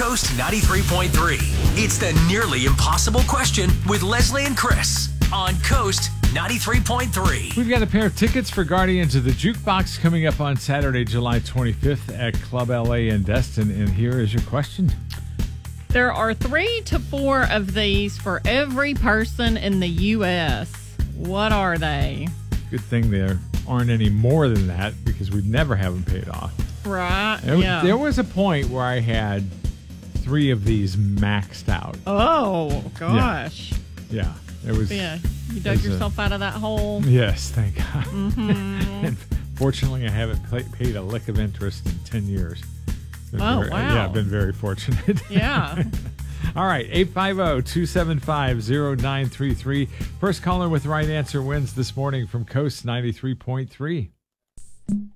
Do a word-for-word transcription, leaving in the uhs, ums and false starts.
Coast ninety-three point three. It's the Nearly Impossible Question with Leslie and Chris on Coast ninety-three point three. We've got a pair of tickets for Guardians of the Jukebox coming up on Saturday, July twenty-fifth at Club L A in Destin. And here is your question. There are three to four of these for every person in the U S. What are they? Good thing there aren't any more than that because we'd never have them paid off. Right, There, yeah. there was a point where I had three of these maxed out. Oh, gosh. Yeah, it was. Yeah, you dug was a- yourself out of that hole. Yes, thank God. Mm-hmm. And fortunately, I haven't pay, paid a lick of interest in ten years. Been Oh, very, wow. Yeah, I've been very fortunate. Yeah. All right, eight five zero, two seven five, zero nine three three. First caller with the right answer wins this morning from Coast ninety-three point three.